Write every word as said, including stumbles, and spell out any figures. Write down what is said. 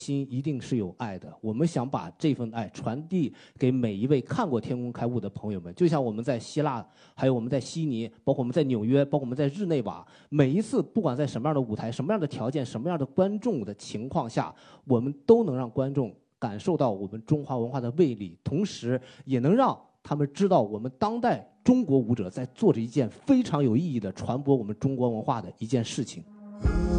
心一定是有爱的，我们想把这份爱传递给每一位看过《天工开物》的朋友们。就像我们在希腊，还有我们在悉尼，包括我们在纽约，包括我们在日内瓦，每一次不管在什么样的舞台、什么样的条件、什么样的观众的情况下，我们都能让观众感受到我们中华文化的魅力，同时也能让他们知道我们当代中国舞者在做着一件非常有意义的传播我们中国文化的一件事情。